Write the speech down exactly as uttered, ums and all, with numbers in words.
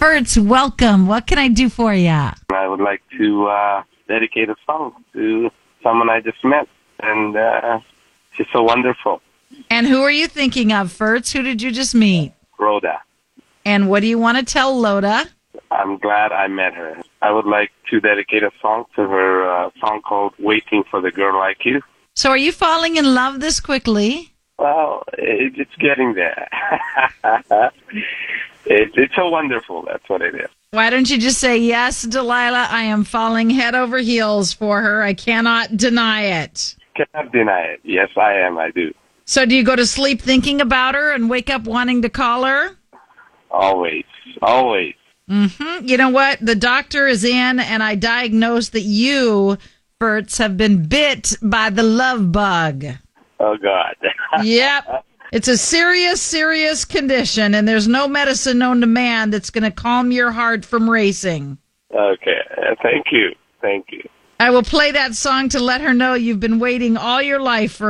Fertz, welcome. What can I do for you? I would like to uh, dedicate a song to someone I just met, and uh, she's so wonderful. And who are you thinking of, Fertz? Who did you just meet? Rhoda. And what do you want to tell Loda? I'm glad I met her. I would like to dedicate a song to her, uh, song called Waiting for the Girl Like You. So are you falling in love this quickly? Well, it, it's getting there. it, it's so wonderful. That's what it is. Why don't you just say, yes, Delilah, I am falling head over heels for her. I cannot deny it. Cannot deny it. Yes, I am. I do. So do you go to sleep thinking about her and wake up wanting to call her? Always. Always. Mm-hmm. You know what? The doctor is in, and I diagnosed that you, Fertz, have been bit by the love bug. Oh, God. Yep. It's a serious, serious condition, and there's no medicine known to man that's going to calm your heart from racing. Okay. Thank you. Thank you. I will play that song to let her know you've been waiting all your life for